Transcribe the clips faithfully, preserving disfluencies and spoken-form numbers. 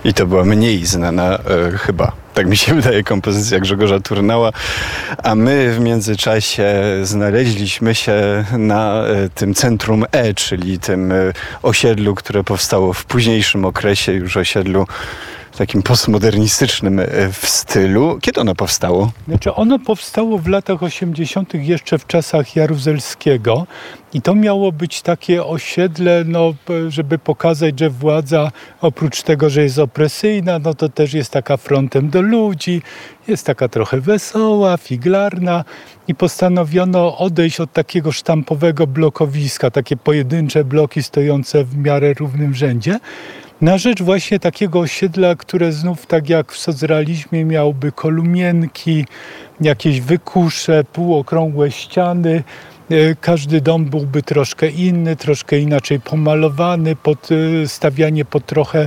I to była mniej znana e, chyba, tak mi się wydaje, kompozycja Grzegorza Turnała, a my w międzyczasie znaleźliśmy się na e, tym centrum E, czyli tym e, osiedlu, które powstało w późniejszym okresie, już osiedlu takim postmodernistycznym w stylu. Kiedy ono powstało? Znaczy ono powstało w latach osiemdziesiątych jeszcze w czasach Jaruzelskiego i to miało być takie osiedle, no, żeby pokazać, że władza oprócz tego, że jest opresyjna, no to też jest taka frontem do ludzi, jest taka trochę wesoła, figlarna i postanowiono odejść od takiego sztampowego blokowiska, takie pojedyncze bloki stojące w miarę równym rzędzie, na rzecz właśnie takiego osiedla, które znów tak jak w socrealizmie miałoby kolumienki, jakieś wykusze, półokrągłe ściany. Każdy dom byłby troszkę inny, troszkę inaczej pomalowany, pod, stawianie pod trochę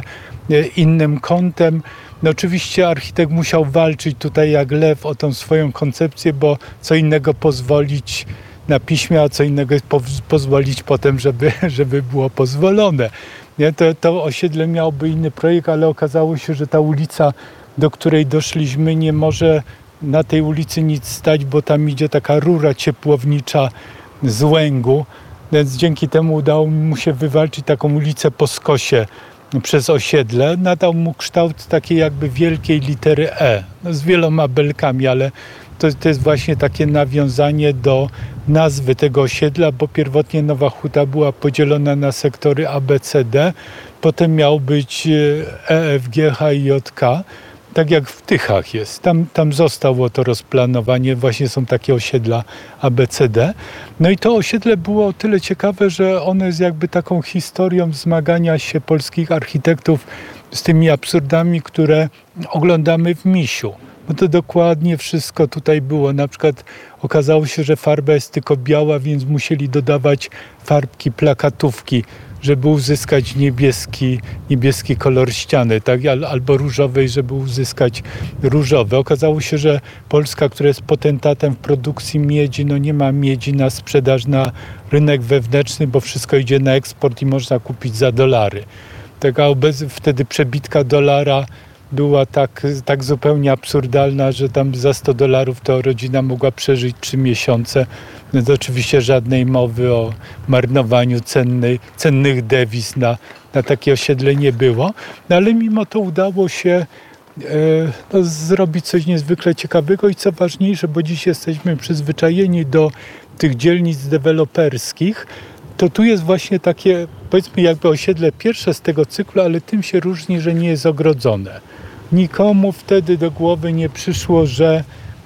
innym kątem. No oczywiście architekt musiał walczyć tutaj jak lew o tą swoją koncepcję, bo co innego pozwolić na piśmie, a co innego pozwolić potem, żeby, żeby było pozwolone. Nie, to, to osiedle miałoby inny projekt, ale okazało się, że ta ulica, do której doszliśmy, nie może na tej ulicy nic stać, bo tam idzie taka rura ciepłownicza z Łęgu, więc dzięki temu udało mu się wywalczyć taką ulicę po skosie przez osiedle. Nadał mu kształt takiej jakby wielkiej litery E, no z wieloma belkami, ale to, to jest właśnie takie nawiązanie do nazwy tego osiedla, bo pierwotnie Nowa Huta była podzielona na sektory A, B, C, D, potem miał być E, F, G, H i J, K, tak jak w Tychach jest. Tam, tam zostało to rozplanowanie, właśnie są takie osiedla A, B, C, D. No i to osiedle było o tyle ciekawe, że ono jest jakby taką historią zmagania się polskich architektów z tymi absurdami, które oglądamy w Misiu. Bo to dokładnie wszystko tutaj było. Na przykład okazało się, że farba jest tylko biała, więc musieli dodawać farbki, plakatówki, żeby uzyskać niebieski, niebieski kolor ściany, tak? Albo różowej, żeby uzyskać różowe. Okazało się, że Polska, która jest potentatem w produkcji miedzi, no nie ma miedzi na sprzedaż na rynek wewnętrzny, bo wszystko idzie na eksport i można kupić za dolary. Tak, a bez, wtedy przebitka dolara była tak, tak zupełnie absurdalna, że tam za sto dolarów to rodzina mogła przeżyć trzy miesiące. Więc oczywiście żadnej mowy o marnowaniu cennej, cennych dewiz na, na takie osiedle nie było. No ale mimo to udało się e, no, zrobić coś niezwykle ciekawego i co ważniejsze, bo dziś jesteśmy przyzwyczajeni do tych dzielnic deweloperskich, to tu jest właśnie takie, powiedzmy jakby osiedle pierwsze z tego cyklu, ale tym się różni, że nie jest ogrodzone. Nikomu wtedy do głowy nie przyszło, że,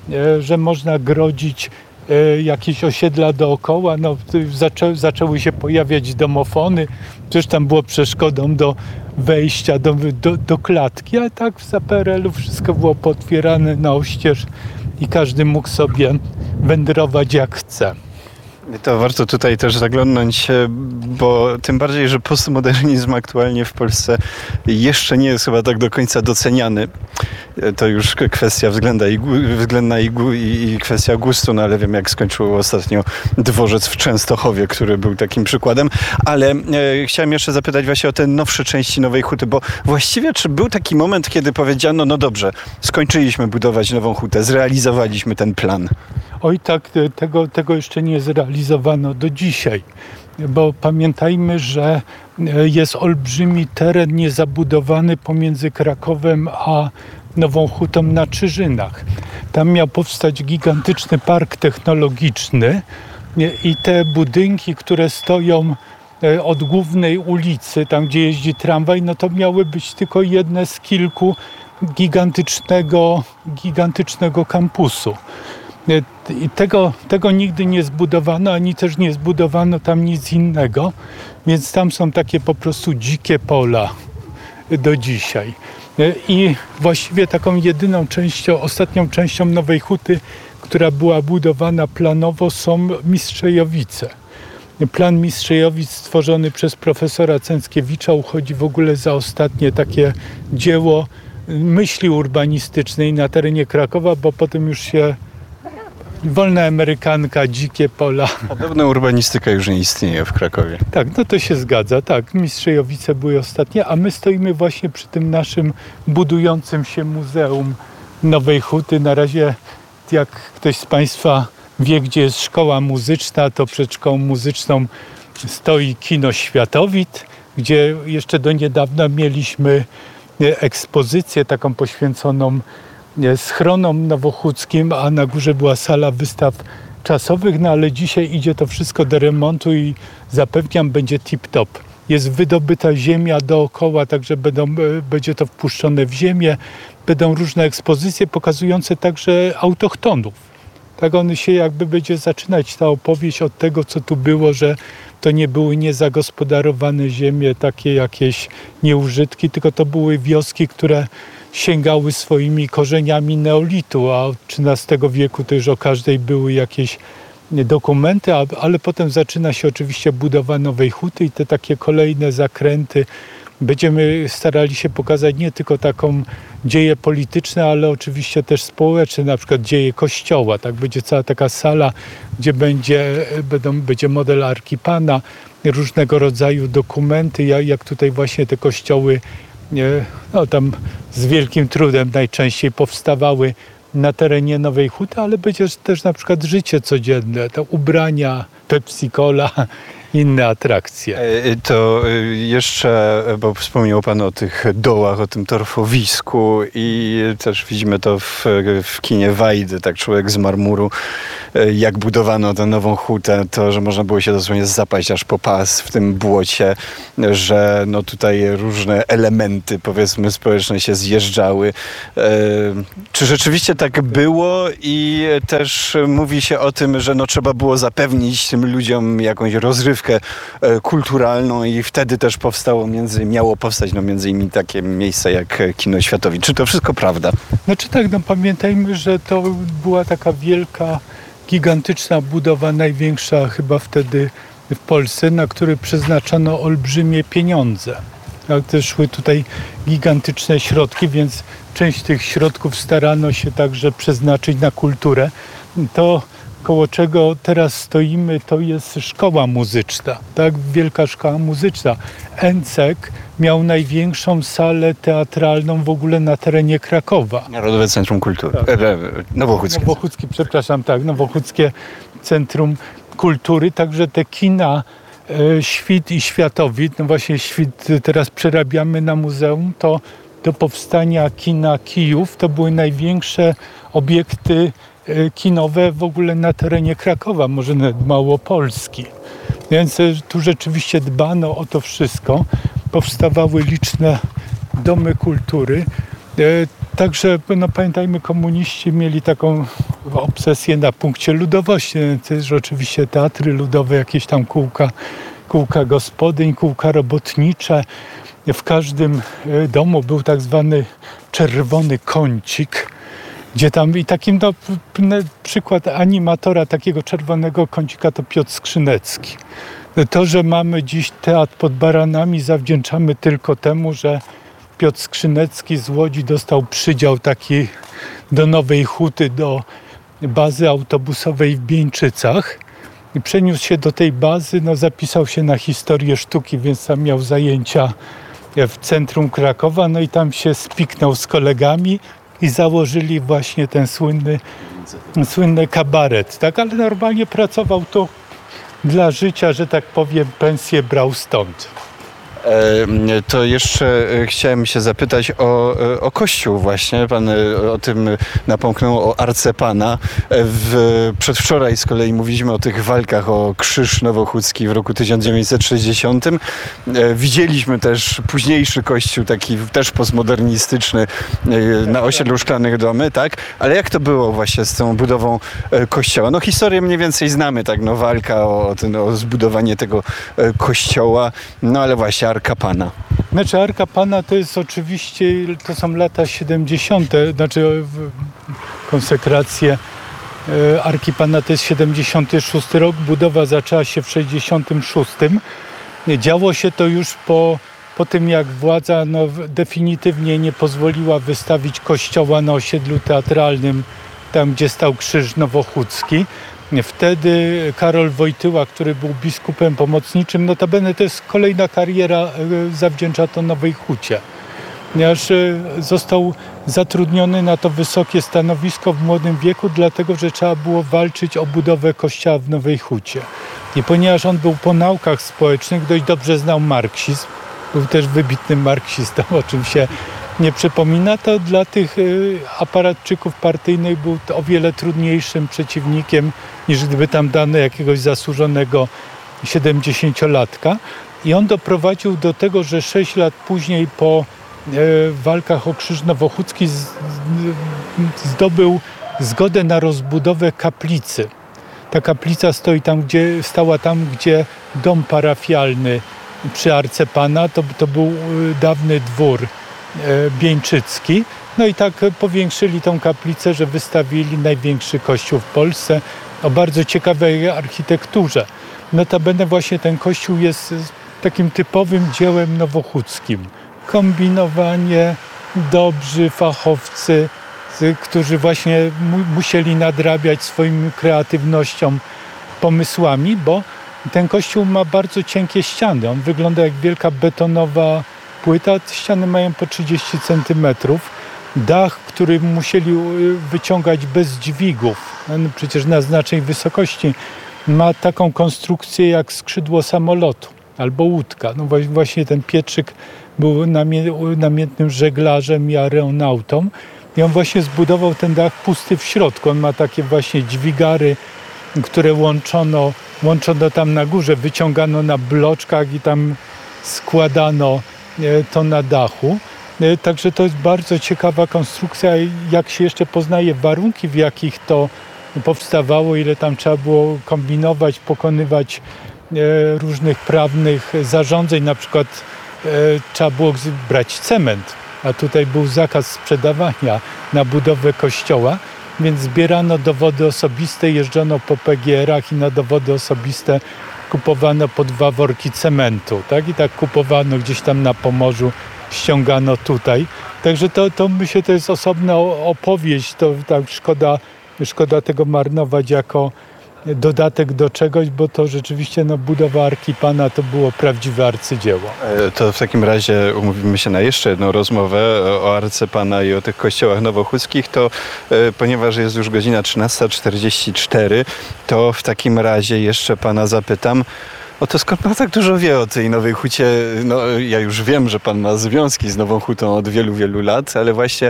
że można grodzić jakieś osiedla dookoła. No, zaczę, zaczęły się pojawiać domofony, przecież tam było przeszkodą do wejścia do, do, do klatki, ale tak za P R L u wszystko było potwierane na oścież i każdy mógł sobie wędrować jak chce. To warto tutaj też zaglądnąć, bo tym bardziej, że postmodernizm aktualnie w Polsce jeszcze nie jest chyba tak do końca doceniany. To już kwestia względna i, względna i, i kwestia gustu, no ale wiem jak skończył ostatnio dworzec w Częstochowie, który był takim przykładem. Ale e, chciałem jeszcze zapytać właśnie o te nowsze części Nowej Huty, bo właściwie czy był taki moment, kiedy powiedziano, no dobrze, skończyliśmy budować Nową Hutę, zrealizowaliśmy ten plan? Oj tak, tego, tego jeszcze nie zrealizowano do dzisiaj, bo pamiętajmy, że jest olbrzymi teren niezabudowany pomiędzy Krakowem a Nową Hutą na Czyżynach. Tam miał powstać gigantyczny park technologiczny i te budynki, które stoją od głównej ulicy, tam gdzie jeździ tramwaj, no to miały być tylko jedne z kilku gigantycznego, gigantycznego kampusu. I tego, tego nigdy nie zbudowano, ani też nie zbudowano tam nic innego, więc tam są takie po prostu dzikie pola do dzisiaj. I właściwie taką jedyną częścią, ostatnią częścią Nowej Huty, która była budowana planowo, są Mistrzejowice. Plan Mistrzejowic stworzony przez profesora Cęckiewicza uchodzi w ogóle za ostatnie takie dzieło myśli urbanistycznej na terenie Krakowa, bo potem już się wolna amerykanka, dzikie pola. Podobna urbanistyka już nie istnieje w Krakowie. Tak, no to się zgadza, tak. Mistrzejowice były ostatnie, a my stoimy właśnie przy tym naszym budującym się Muzeum Nowej Huty. Na razie, jak ktoś z Państwa wie, gdzie jest szkoła muzyczna, to przed szkołą muzyczną stoi kino Światowit, gdzie jeszcze do niedawna mieliśmy ekspozycję taką poświęconą schronom nowochódzkim, a na górze była sala wystaw czasowych, no ale dzisiaj idzie to wszystko do remontu i zapewniam, będzie tip-top. Jest wydobyta ziemia dookoła, także będą, będzie to wpuszczone w ziemię. Będą różne ekspozycje pokazujące także autochtonów. Tak on się jakby będzie zaczynać ta opowieść od tego, co tu było, że to nie były niezagospodarowane ziemie, takie jakieś nieużytki, tylko to były wioski, które sięgały swoimi korzeniami neolitu, a od trzynastego wieku to już o każdej były jakieś dokumenty, ale potem zaczyna się oczywiście budowa Nowej Huty i te takie kolejne zakręty. Będziemy starali się pokazać nie tylko taką dzieje polityczne, ale oczywiście też społeczne, na przykład dzieje Kościoła. Tak będzie cała taka sala, gdzie będzie, będą, będzie model Arki Pana, różnego rodzaju dokumenty, jak tutaj właśnie te kościoły no, tam z wielkim trudem najczęściej powstawały na terenie Nowej Huty, ale będzie też na przykład życie codzienne, to ubrania, Pepsi Cola, inne atrakcje. To jeszcze, bo wspomniał Pan o tych dołach, o tym torfowisku i też widzimy to w, w kinie Wajdy, tak Człowiek z marmuru, jak budowano tę Nową Hutę, to, że można było się dosłownie zapaść aż po pas w tym błocie, że no tutaj różne elementy, powiedzmy, społeczne się zjeżdżały. Czy rzeczywiście tak było i też mówi się o tym, że no trzeba było zapewnić tym ludziom jakąś rozrywkę kulturalną i wtedy też powstało między, miało powstać no między innymi takie miejsca jak kino Światowit. Czy to wszystko prawda? Znaczy tak, no pamiętajmy, że to była taka wielka, gigantyczna budowa, największa chyba wtedy w Polsce, na który przeznaczano olbrzymie pieniądze. Tak, też szły tutaj gigantyczne środki, więc część tych środków starano się także przeznaczyć na kulturę. To koło czego teraz stoimy, to jest szkoła muzyczna, tak? Wielka szkoła muzyczna. N C E K miał największą salę teatralną w ogóle na terenie Krakowa. Narodowe Centrum Kultury. Tak. E, Nowochódzkie. Nowochódzkie, przepraszam, tak, Nowochódzkie Centrum Kultury, także te kina e, Świt i Światowit, no właśnie Świt teraz przerabiamy na muzeum, to do powstania kina Kijów to były największe obiekty kinowe w ogóle na terenie Krakowa, może nawet Małopolski. Więc tu rzeczywiście dbano o to wszystko. Powstawały liczne domy kultury. Także no, pamiętajmy, komuniści mieli taką obsesję na punkcie ludowości. Też oczywiście teatry ludowe, jakieś tam kółka, kółka gospodyń, kółka robotnicze. W każdym domu był tak zwany czerwony kącik, gdzie tam i takim no, przykład animatora takiego czerwonego kącika to Piotr Skrzynecki. To, że mamy dziś teatr pod Baranami, zawdzięczamy tylko temu, że Piotr Skrzynecki z Łodzi dostał przydział taki do Nowej Huty, do bazy autobusowej w Bieńczycach i przeniósł się do tej bazy, no, zapisał się na historię sztuki, więc tam miał zajęcia w centrum Krakowa, no i tam się spiknął z kolegami i założyli właśnie ten słynny, słynny kabaret, tak? Ale normalnie pracował tu dla życia, że tak powiem, pensję brał stąd. To jeszcze chciałem się zapytać o, o Kościół właśnie. Pan o tym napomknął, o Arce Pana. W, przedwczoraj z kolei mówiliśmy o tych walkach o Krzyż Nowochódzki w roku tysiąc dziewięćset sześćdziesiątym. Widzieliśmy też późniejszy kościół, taki też postmodernistyczny na osiedlu Szklanych Domy, tak? Ale jak to było właśnie z tą budową kościoła? No historię mniej więcej znamy, tak? No walka o, ten, o zbudowanie tego kościoła, no ale właśnie Arka Pana. Znaczy Arka Pana to jest oczywiście, to są lata siedemdziesiąte, znaczy konsekracje Arki Pana to jest siedemdziesiąty szósty rok, budowa zaczęła się w sześćdziesiątym szóstym. Działo się to już po, po tym, jak władza no, definitywnie nie pozwoliła wystawić kościoła na osiedlu teatralnym tam gdzie stał krzyż nowochódzki. Wtedy Karol Wojtyła, który był biskupem pomocniczym, notabene to jest kolejna kariera, zawdzięcza to Nowej Hucie. Ponieważ został zatrudniony na to wysokie stanowisko w młodym wieku, dlatego że trzeba było walczyć o budowę kościoła w Nowej Hucie. I ponieważ on był po naukach społecznych, dość dobrze znał marksizm, był też wybitnym marksistą, o czym się nie przypomina, to dla tych aparatczyków partyjnych był o wiele trudniejszym przeciwnikiem, niż gdyby tam dano jakiegoś zasłużonego siedemdziesięciolatka. I on doprowadził do tego, że sześć lat później po w walkach o Krzyż Nowochódzki zdobył zgodę na rozbudowę kaplicy. Ta kaplica stoi tam, gdzie, stała tam, gdzie dom parafialny przy Arcepana, to, to był dawny dwór Bieńczycki. No i tak powiększyli tą kaplicę, że wystawili największy kościół w Polsce o bardzo ciekawej architekturze. Notabene właśnie ten kościół jest takim typowym dziełem nowochódzkim. Kombinowanie, dobrzy fachowcy, którzy właśnie mu, musieli nadrabiać swoją kreatywnością, pomysłami, bo ten kościół ma bardzo cienkie ściany. On wygląda jak wielka betonowa płyta. Te ściany mają po trzydzieści centymetrów. Dach, który musieli wyciągać bez dźwigów, no przecież na znacznej wysokości, ma taką konstrukcję jak skrzydło samolotu albo łódka. No właśnie ten pietrzyk był namiętnym żeglarzem i aeronautą i on właśnie zbudował ten dach pusty w środku. On ma takie właśnie dźwigary, które łączono, łączono tam na górze, wyciągano na bloczkach i tam składano to na dachu. Także to jest bardzo ciekawa konstrukcja. Jak się jeszcze poznaje warunki, w jakich to powstawało, ile tam trzeba było kombinować, pokonywać różnych prawnych zarządzeń, na przykład trzeba było brać cement, a tutaj był zakaz sprzedawania na budowę kościoła, więc zbierano dowody osobiste, jeżdżono po P G R-ach i na dowody osobiste kupowano po dwa worki cementu, tak? I tak kupowano gdzieś tam na Pomorzu, ściągano tutaj. Także to, to myślę, to jest osobna opowieść, to tak szkoda, szkoda tego marnować jako dodatek do czegoś, bo to rzeczywiście no, budowa Arki Pana to było prawdziwe arcydzieło. To w takim razie umówimy się na jeszcze jedną rozmowę o Arce Pana i o tych kościołach nowochódzkich, to ponieważ jest już godzina trzynasta czterdzieści cztery, to w takim razie jeszcze Pana zapytam, o to skąd pan tak dużo wie o tej Nowej Hucie? No, ja już wiem, że pan ma związki z Nową Hutą od wielu, wielu lat, ale właśnie,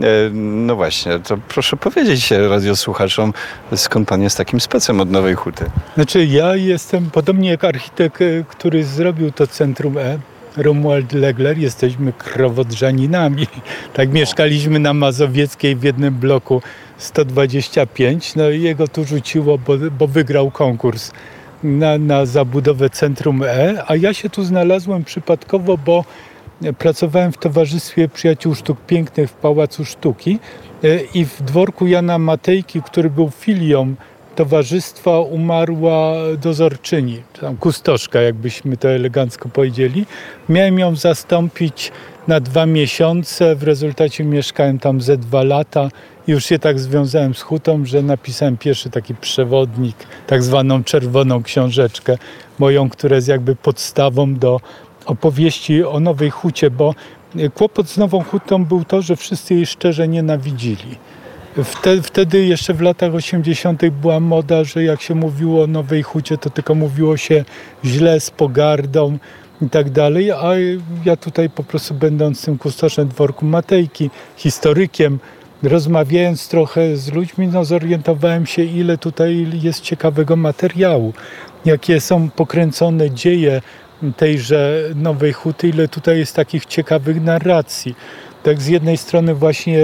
no właśnie, to proszę powiedzieć radiosłuchaczom, skąd pan jest takim specem od Nowej Huty? Znaczy ja jestem, podobnie jak architekt, który zrobił to Centrum E, Romuald Legler, jesteśmy krowodrzaninami. Tak mieszkaliśmy na Mazowieckiej w jednym bloku sto dwadzieścia pięć, no i jego tu rzuciło, bo, bo wygrał konkurs Na, na zabudowę Centrum E, a ja się tu znalazłem przypadkowo, bo pracowałem w Towarzystwie Przyjaciół Sztuk Pięknych w Pałacu Sztuki i w dworku Jana Matejki, który był filią towarzystwa, umarła dozorczyni, czy tam kustoszka, jakbyśmy to elegancko powiedzieli. Miałem ją zastąpić na dwa miesiące, w rezultacie mieszkałem tam ze dwa lata. Już się tak związałem z hutą, że napisałem pierwszy taki przewodnik, tak zwaną czerwoną książeczkę moją, która jest jakby podstawą do opowieści o Nowej Hucie, bo kłopot z Nową Hutą był to, że wszyscy jej szczerze nienawidzili. Wtedy, wtedy jeszcze w latach osiemdziesiątych była moda, że jak się mówiło o Nowej Hucie, to tylko mówiło się źle, z pogardą i tak dalej, a ja tutaj po prostu będąc tym kustoszem dworku Matejki, historykiem, rozmawiając trochę z ludźmi, no zorientowałem się, ile tutaj jest ciekawego materiału, jakie są pokręcone dzieje tejże Nowej Huty, ile tutaj jest takich ciekawych narracji. Tak z jednej strony właśnie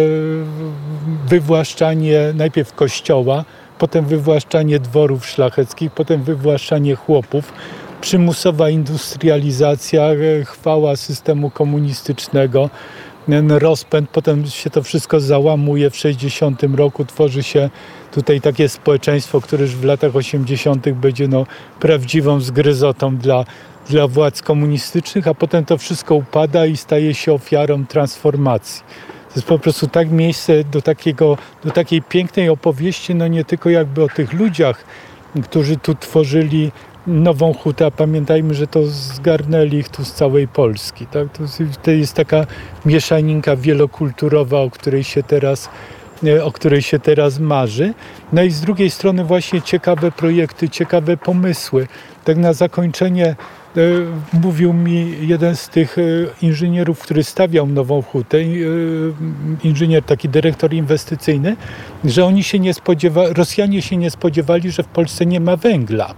wywłaszczanie najpierw kościoła, potem wywłaszczanie dworów szlacheckich, potem wywłaszczanie chłopów, przymusowa industrializacja, chwała systemu komunistycznego, rozpęd, potem się to wszystko załamuje w sześćdziesiątym roku, tworzy się tutaj takie społeczeństwo, które już w latach osiemdziesiątych będzie no, prawdziwą zgryzotą dla, dla władz komunistycznych, a potem to wszystko upada i staje się ofiarą transformacji. To jest po prostu tak miejsce do, takiego, do takiej pięknej opowieści, no nie tylko jakby o tych ludziach, którzy tu tworzyli Nową Hutę, a pamiętajmy, że to zgarnęli ich tu z całej Polski. Tak? To, to jest taka mieszaninka wielokulturowa, o której się teraz o której się teraz marzy. No i z drugiej strony właśnie ciekawe projekty, ciekawe pomysły. Tak na zakończenie e, mówił mi jeden z tych e, inżynierów, który stawiał Nową Hutę, e, inżynier, taki dyrektor inwestycyjny, że oni się nie spodziewa, Rosjanie się nie spodziewali, że w Polsce nie ma węgla.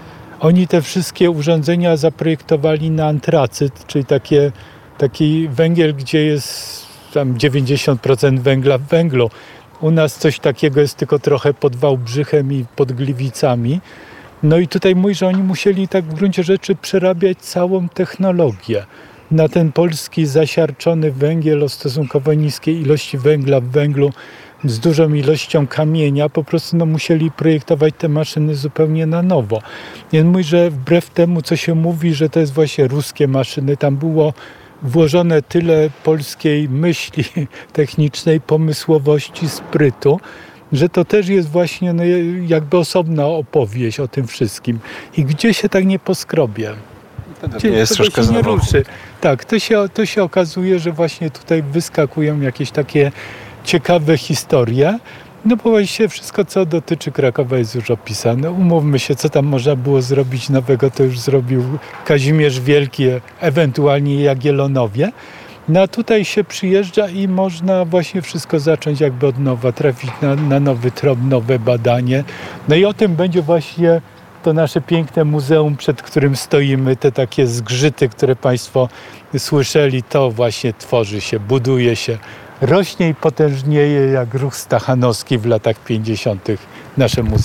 Oni te wszystkie urządzenia zaprojektowali na antracyt, czyli takie, taki węgiel, gdzie jest tam dziewięćdziesiąt procent węgla w węglu. U nas coś takiego jest tylko trochę pod Wałbrzychem i pod Gliwicami. No i tutaj mówi, że oni musieli tak w gruncie rzeczy przerabiać całą technologię. Na ten polski zasiarczony węgiel o stosunkowo niskiej ilości węgla w węglu z dużą ilością kamienia, po prostu no, musieli projektować te maszyny zupełnie na nowo. Więc mówi, że wbrew temu, co się mówi, że to jest właśnie ruskie maszyny, tam było włożone tyle polskiej myśli technicznej, pomysłowości, sprytu, że to też jest właśnie no, jakby osobna opowieść o tym wszystkim. I gdzie się tak nie poskrobie? Gdzie jest to troszkę się nie znowu. ruszy. Tak, to się, to się okazuje, że właśnie tutaj wyskakują jakieś takie ciekawe historie. No bo właściwie wszystko, co dotyczy Krakowa, jest już opisane. Umówmy się, co tam można było zrobić nowego, to już zrobił Kazimierz Wielki, ewentualnie Jagiellonowie. No a tutaj się przyjeżdża i można właśnie wszystko zacząć jakby od nowa, trafić na, na nowy trop, nowe badanie. No i o tym będzie właśnie to nasze piękne muzeum, przed którym stoimy, te takie zgrzyty, które Państwo słyszeli, to właśnie tworzy się, buduje się, rośnie i potężnieje jak ruch stachanowski w latach pięćdziesiątych nasze muzeum.